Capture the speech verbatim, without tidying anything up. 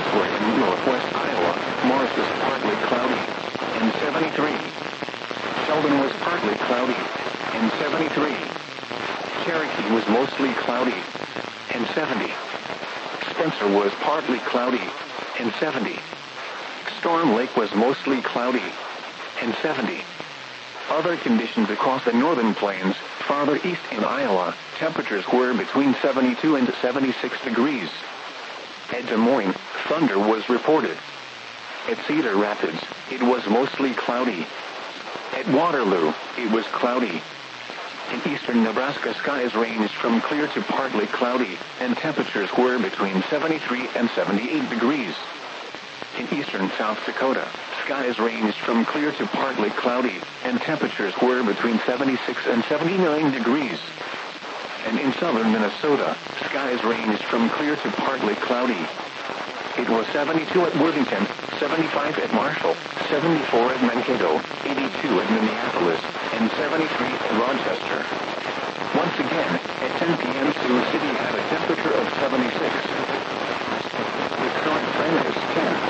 where in northwest Iowa, Morris is partly cloudy, and seventy-three. Sheldon was partly cloudy, and seventy-three. Cherokee was mostly cloudy, and seventy. Spencer was partly cloudy, and seventy. Storm Lake was mostly cloudy, and seventy. Other conditions across the northern plains, farther east in Iowa, temperatures were between seventy-two and seventy-six degrees. At Des Moines, thunder was reported. At Cedar Rapids, it was mostly cloudy. At Waterloo, it was cloudy. In eastern Nebraska, skies ranged from clear to partly cloudy, and temperatures were between seventy-three and seventy-eight degrees. In eastern South Dakota, skies ranged from clear to partly cloudy, and temperatures were between seventy-six and seventy-nine degrees. And in southern Minnesota, skies ranged from clear to partly cloudy. It was seventy-two at Worthington, seventy-five at Marshall, seventy-four at Mankato, eighty-two at Minneapolis, and seventy-three at Rochester. Once again, at ten p.m. Sioux City had a temperature of seventy-six. The current time is ten.